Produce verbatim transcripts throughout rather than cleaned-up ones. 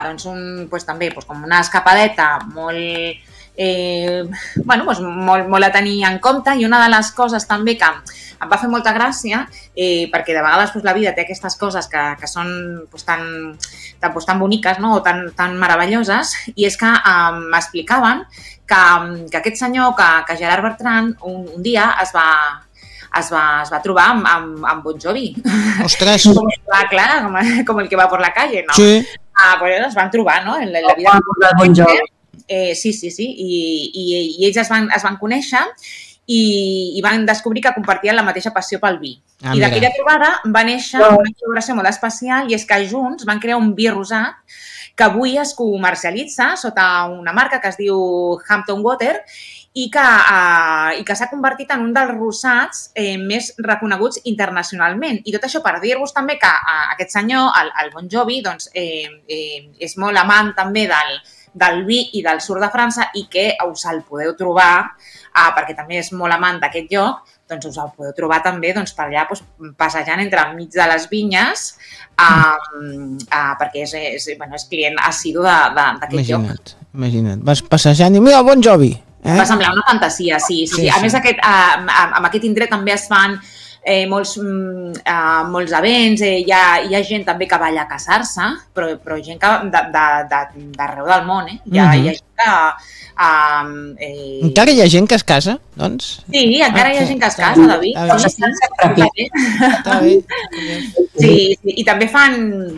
doncs un, doncs també doncs com una escapadeta molt, eh, bueno, doncs molt, molt a tenir en compte, i una de les coses també que em va fer molta gràcia, eh, perquè de vegades doncs, la vida té aquestes coses que, que són doncs, tan, tan, doncs, tan boniques, no? O tan, tan meravelloses, i és que eh, m'explicaven que, que aquest senyor, que, que Gerard Bertran, un, un dia es va, es va, es va trobar amb, amb, amb Bon Jovi. Ostres! Com, clar, clar, com, com el que va per la calle, no? Sí. Ah, pues es van trobar, no? En la, en la vida de Bon Jovi. Eh, sí, sí, sí. I, i, i ells es van, es van conèixer i, i van descobrir que compartien la mateixa passió pel vi. Ah, I d'aquella mira. trobada va néixer una col·laboració molt especial, i és que junts van crear un vi rosat que avui es comercialitza sota una marca que es diu Hampton Water, i que, eh, i que s'ha convertit en un dels rosats eh, més reconeguts internacionalment. I tot això per dir-vos també que eh, aquest senyor, el, el Bon Jovi, doncs, eh, eh, és molt amant també del, del vi i del sud de França, i que us el podeu trobar, eh, perquè també és molt amant d'aquest lloc, doncs us el podeu trobar també doncs, per allà doncs, passejant entre mig de les vinyes, eh, eh, perquè és, és, bueno, és client assidu d'aquest lloc. Imagina't, imagina't. Vas passejant i mira, Bon Jovi! Eh? Va semblar una fantasia, sí. sí, sí. Sí, A sí. més, aquest, eh, amb aquest indret també es fan eh, molts, mm, eh, molts events, eh, hi, ha, hi ha gent també que va allà a casar-se, però, però gent que d'arreu de, del món, eh? Hi ha, Mhm. hi ha gent que... Um, eh... Encara hi ha gent que es casa, doncs? Sí, encara Ah, hi ha sí. gent que es casa, David. Ah, Sí, sí, sí. Està bé. Sí, sí, i també fan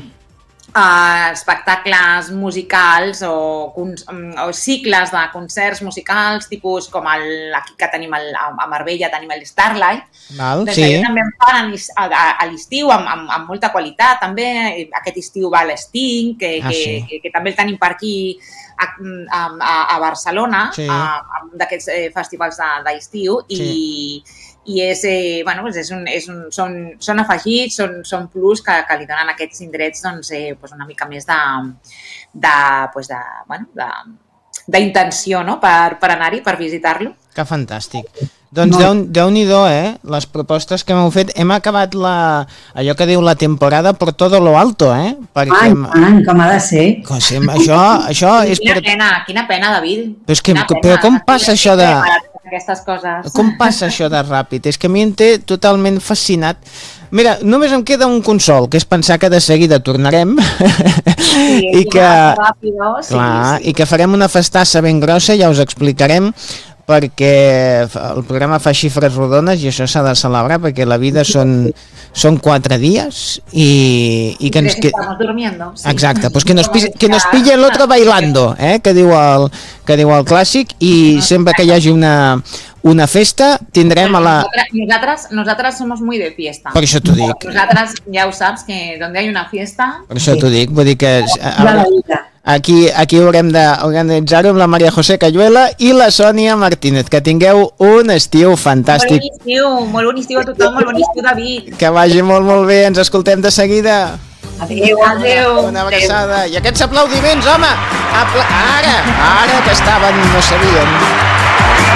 uh, espectacles musicals o, o cicles de concerts musicals, tipus com el, aquí que tenim el, a Marbella, tenim el Starlight. Val, Doncs sí. allà també en fan a, a, a l'estiu amb, amb, amb molta qualitat, també. Aquest estiu va l'Sting, que, Ah, que, sí. que, que també el tenim per aquí a, a, a Barcelona, Sí. a, a un d'aquests eh, festivals d'estiu, i, Sí. i és, eh, bueno, doncs és un, és un, són, són afegits, són, són plus que, que li donen a aquests indrets doncs, eh, doncs una mica més de, de, doncs de, bueno, de, d'intenció, no? per, per anar-hi, per visitar-lo. Que fantàstic. Doncs no. Déu-n'hi-do, eh? Les propostes que m'heu fet. Hem acabat la, allò que diu la temporada por todo lo alto, eh? Perquè Ai, tant, com ha de ser. Cosa, això, això és Quina per... pena, quina pena, David. Però, és que, Quina però pena. com passa això de... Aquestes coses. Com passa això de ràpid? És que a mi em té totalment fascinat. Mira, només em queda un consol, que és pensar que de seguida tornarem Sí, i que... Ràpido, sí, Clar, sí. i que farem una festassa ben grossa, ja us explicarem, perquè el programa fa xifres rodones i això s'ha de celebrar, perquè la vida són, són quatre dies i, i que ens... Que... Estamos durmiendo. Sí. Exacte, pues que nos, pille, que nos pille el otro bailando, eh? que, diu el, que diu el clàssic, i sempre que hi hagi una, una festa tindrem a la... Nosaltres, nosotras somos muy de fiesta. Per això t'ho dic. Nosaltres ja ho saps, que donde hay una fiesta... Per això t'ho dic, vull dir que... Ja la vida. Aquí, aquí haurem d'organitzar-ho amb la Maria José Cayuela i la Sònia Martínez. Que tingueu un estiu fantàstic. Molt bon estiu, molt bon estiu a tothom, molt bon estiu, David. Que vagi molt, molt bé. Ens escoltem de seguida. Adéu. Adéu. Una abraçada. I aquests aplaudiments, home! Apla... Ara, ara que estaven, no sabien.